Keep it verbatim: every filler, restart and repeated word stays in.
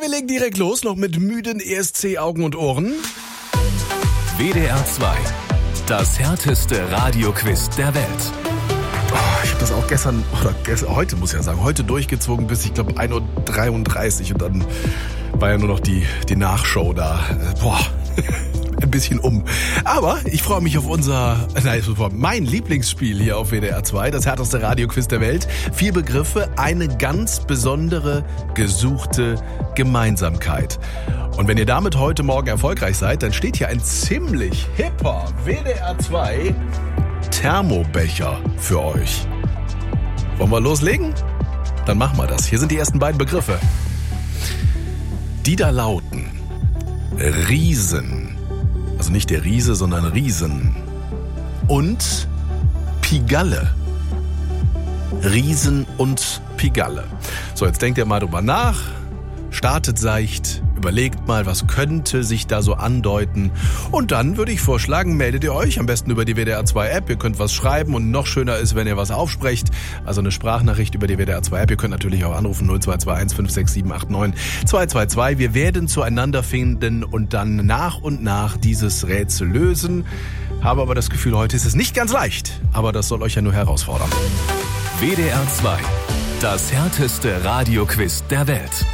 wir legen direkt los, noch mit müden E S C-Augen und Ohren. W D R zwei, das härteste Radioquiz der Welt. Oh, ich habe das auch gestern, oder gestern, heute muss ich ja sagen, heute durchgezogen bis, ich glaube, ein Uhr dreiunddreißig und dann war ja nur noch die, die Nachshow da. Boah, ein bisschen um. Aber ich freue mich auf unser, nein, mein Lieblingsspiel hier auf W D R zwei, das härteste Radioquiz der Welt. Vier Begriffe, eine ganz besondere, gesuchte Gemeinsamkeit. Und wenn ihr damit heute Morgen erfolgreich seid, dann steht hier ein ziemlich hipper W D R zwei Thermobecher für euch. Wollen wir loslegen? Dann machen wir das. Hier sind die ersten beiden Begriffe. Die da lauten Riesen. Also nicht der Riese, sondern Riesen. Und Pigalle. Riesen und Pigalle. So, jetzt denkt ihr mal drüber nach. Startet seicht. Überlegt mal, was könnte sich da so andeuten. Und dann würde ich vorschlagen, meldet ihr euch am besten über die W D R zwei App. Ihr könnt was schreiben und noch schöner ist, wenn ihr was aufsprecht. Also eine Sprachnachricht über die W D R zwei App. Ihr könnt natürlich auch anrufen null zwei zwei eins fünf sechs sieben acht neun zwei zwei zwei. Wir werden zueinander finden und dann nach und nach dieses Rätsel lösen. Habe aber das Gefühl, heute ist es nicht ganz leicht. Aber das soll euch ja nur herausfordern. W D R zwei, das härteste Radioquiz der Welt.